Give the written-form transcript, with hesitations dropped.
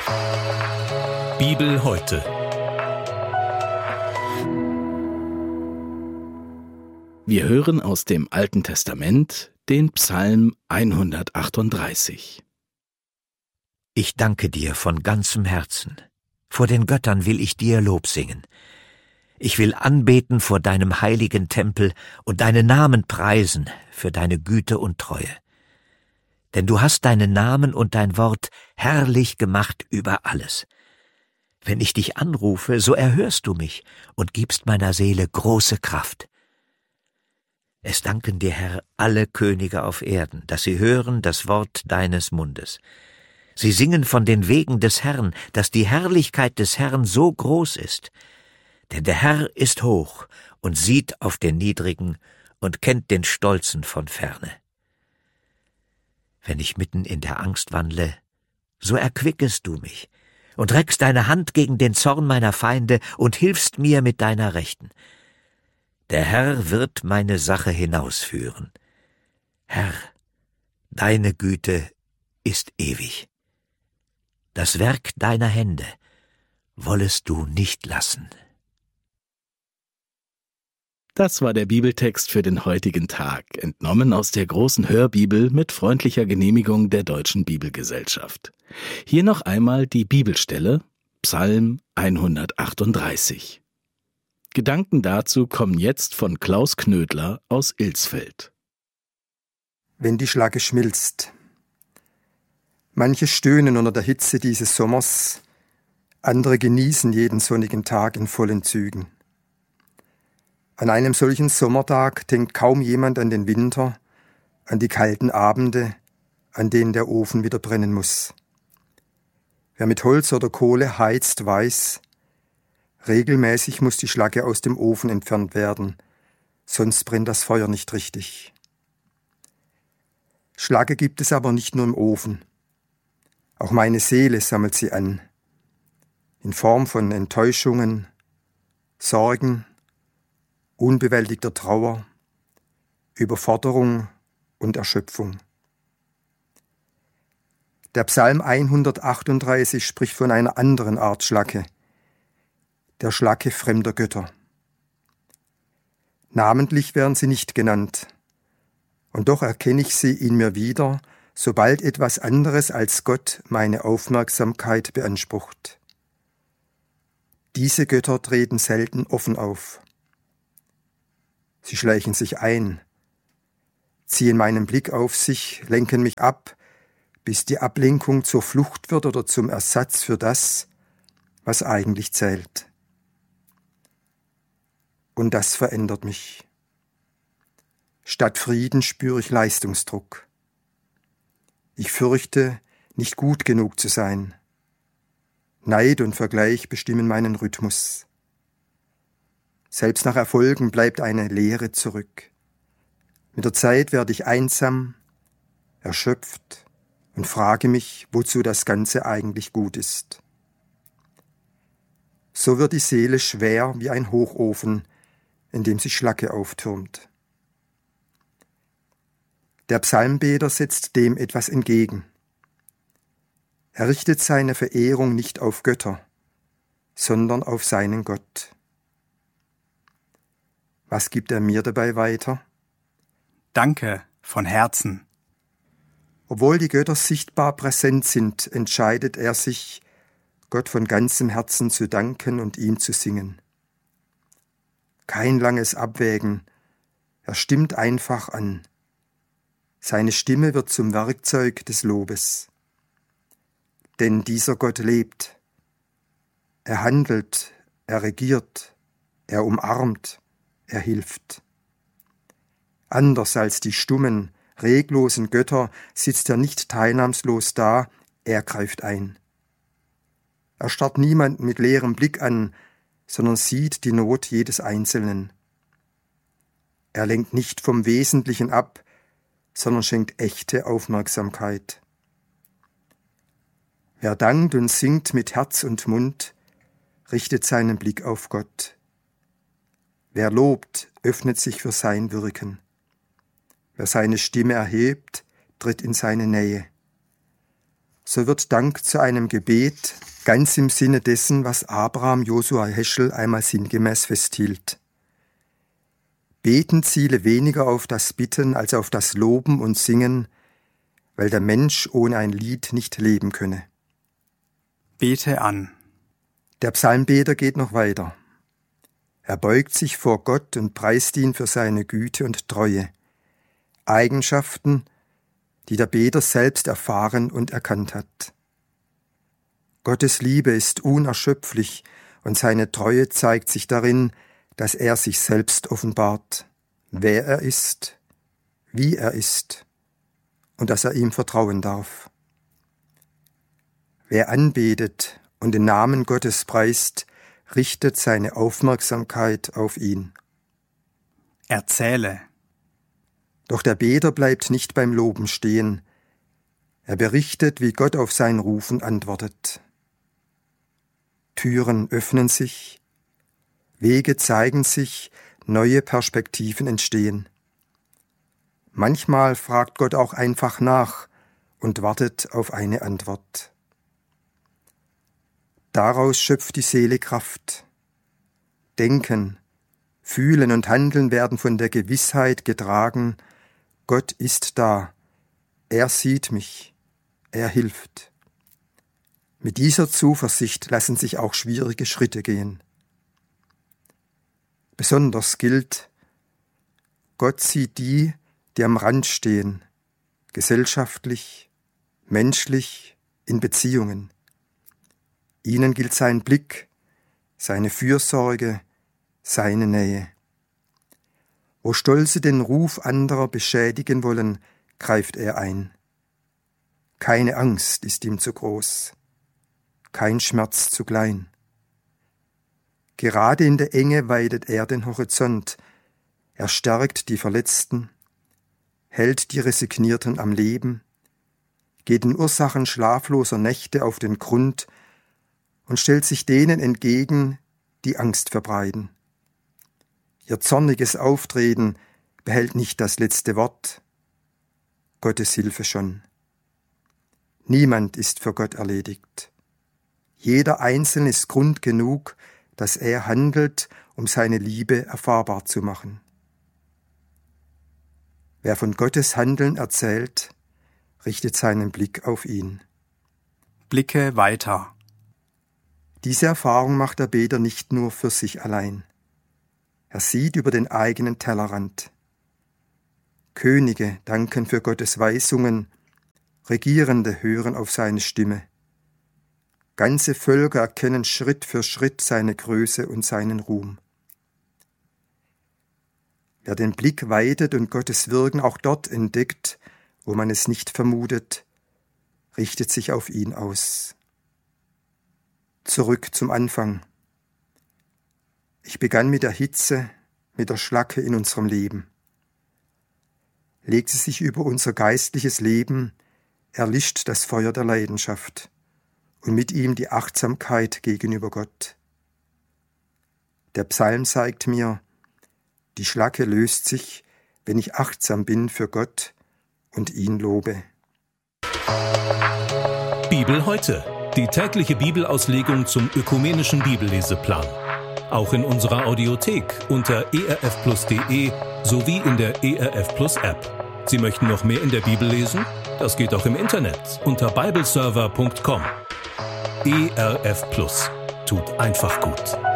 Bibel heute. Wir hören aus dem Alten Testament den Psalm 138. Ich danke dir von ganzem Herzen. Vor den Göttern will ich dir Lob singen. Ich will anbeten vor deinem heiligen Tempel und deinen Namen preisen für deine Güte und Treue. Denn du hast deinen Namen und dein Wort herrlich gemacht über alles. Wenn ich dich anrufe, so erhörst du mich und gibst meiner Seele große Kraft. Es danken dir, Herr, alle Könige auf Erden, dass sie hören das Wort deines Mundes. Sie singen von den Wegen des Herrn, dass die Herrlichkeit des Herrn so groß ist. Denn der Herr ist hoch und sieht auf den Niedrigen und kennt den Stolzen von ferne. Wenn ich mitten in der Angst wandle, so erquickest du mich und reckst deine Hand gegen den Zorn meiner Feinde und hilfst mir mit deiner Rechten. Der Herr wird meine Sache hinausführen. Herr, deine Güte ist ewig. Das Werk deiner Hände wollest du nicht lassen. Das war der Bibeltext für den heutigen Tag, entnommen aus der großen Hörbibel mit freundlicher Genehmigung der Deutschen Bibelgesellschaft. Hier noch einmal die Bibelstelle, Psalm 138. Gedanken dazu kommen jetzt von Klaus Knödler aus Ilsfeld. Wenn die Schlacke schmilzt. Manche stöhnen unter der Hitze dieses Sommers, andere genießen jeden sonnigen Tag in vollen Zügen. An einem solchen Sommertag denkt kaum jemand an den Winter, an die kalten Abende, an denen der Ofen wieder brennen muss. Wer mit Holz oder Kohle heizt, weiß, regelmäßig muss die Schlacke aus dem Ofen entfernt werden, sonst brennt das Feuer nicht richtig. Schlacke gibt es aber nicht nur im Ofen. Auch meine Seele sammelt sie an, in Form von Enttäuschungen, Sorgen, unbewältigter Trauer, Überforderung und Erschöpfung. Der Psalm 138 spricht von einer anderen Art Schlacke, der Schlacke fremder Götter. Namentlich werden sie nicht genannt, und doch erkenne ich sie in mir wieder, sobald etwas anderes als Gott meine Aufmerksamkeit beansprucht. Diese Götter treten selten offen auf. Sie schleichen sich ein, ziehen meinen Blick auf sich, lenken mich ab, bis die Ablenkung zur Flucht wird oder zum Ersatz für das, was eigentlich zählt. Und das verändert mich. Statt Frieden spüre ich Leistungsdruck. Ich fürchte, nicht gut genug zu sein. Neid und Vergleich bestimmen meinen Rhythmus. Selbst nach Erfolgen bleibt eine Leere zurück. Mit der Zeit werde ich einsam, erschöpft und frage mich, wozu das Ganze eigentlich gut ist. So wird die Seele schwer wie ein Hochofen, in dem sich Schlacke auftürmt. Der Psalmbeter setzt dem etwas entgegen. Er richtet seine Verehrung nicht auf Götter, sondern auf seinen Gott. Was gibt er mir dabei weiter? Danke von Herzen. Obwohl die Götter sichtbar präsent sind, entscheidet er sich, Gott von ganzem Herzen zu danken und ihm zu singen. Kein langes Abwägen, er stimmt einfach an. Seine Stimme wird zum Werkzeug des Lobes. Denn dieser Gott lebt. Er handelt, er regiert, er umarmt, er hilft. Anders als die stummen, reglosen Götter sitzt er nicht teilnahmslos da, er greift ein. Er starrt niemanden mit leerem Blick an, sondern sieht die Not jedes Einzelnen. Er lenkt nicht vom Wesentlichen ab, sondern schenkt echte Aufmerksamkeit. Wer dankt und singt mit Herz und Mund, richtet seinen Blick auf Gott. Wer lobt, öffnet sich für sein Wirken. Wer seine Stimme erhebt, tritt in seine Nähe. so wird Dank zu einem Gebet, ganz im Sinne dessen, was Abraham Josua Heschel einmal sinngemäß festhielt. Beten ziele weniger auf das Bitten als auf das Loben und Singen, weil der Mensch ohne ein Lied nicht leben könne. Bete an. Der Psalmbeter geht noch weiter. Er beugt sich vor Gott und preist ihn für seine Güte und Treue, Eigenschaften, die der Beter selbst erfahren und erkannt hat. Gottes Liebe ist unerschöpflich und seine Treue zeigt sich darin, dass er sich selbst offenbart, wer er ist, wie er ist und dass er ihm vertrauen darf. Wer anbetet und den Namen Gottes preist, richtet seine Aufmerksamkeit auf ihn. Erzähle. Doch der Beter bleibt nicht beim Loben stehen. Er berichtet, wie Gott auf sein Rufen antwortet. Türen öffnen sich, Wege zeigen sich, neue Perspektiven entstehen. Manchmal fragt Gott auch einfach nach und wartet auf eine Antwort. Daraus schöpft die Seele Kraft. Denken, Fühlen und Handeln werden von der Gewissheit getragen, Gott ist da, er sieht mich, er hilft. Mit dieser Zuversicht lassen sich auch schwierige Schritte gehen. Besonders gilt, Gott sieht die, die am Rand stehen, gesellschaftlich, menschlich, in Beziehungen. Ihnen gilt sein Blick, seine Fürsorge, seine Nähe. Wo Stolze den Ruf anderer beschädigen wollen, greift er ein. Keine Angst ist ihm zu groß, kein Schmerz zu klein. Gerade in der Enge weitet er den Horizont, er stärkt die Verletzten, hält die Resignierten am Leben, geht den Ursachen schlafloser Nächte auf den Grund und stellt sich denen entgegen, die Angst verbreiten. Ihr zorniges Auftreten behält nicht das letzte Wort. Gottes Hilfe schon. Niemand ist für Gott erledigt. Jeder Einzelne ist Grund genug, dass er handelt, um seine Liebe erfahrbar zu machen. Wer von Gottes Handeln erzählt, richtet seinen Blick auf ihn. Blicke weiter. Diese Erfahrung macht der Beter nicht nur für sich allein. Er sieht über den eigenen Tellerrand. Könige danken für Gottes Weisungen, Regierende hören auf seine Stimme. Ganze Völker erkennen Schritt für Schritt seine Größe und seinen Ruhm. Wer den Blick weitet und Gottes Wirken auch dort entdeckt, wo man es nicht vermutet, richtet sich auf ihn aus. Zurück zum Anfang. Ich begann mit der Hitze, mit der Schlacke in unserem Leben. Legte sich über unser geistliches Leben, erlischt das Feuer der Leidenschaft und mit ihm die Achtsamkeit gegenüber Gott. Der Psalm zeigt mir, die Schlacke löst sich, wenn ich achtsam bin für Gott und ihn lobe. Bibel heute, die tägliche Bibelauslegung zum ökumenischen Bibelleseplan. Auch in unserer Audiothek unter erfplus.de sowie in der ERF Plus App. Sie möchten noch mehr in der Bibel lesen? Das geht auch im Internet unter bibleserver.com. ERF Plus tut einfach gut.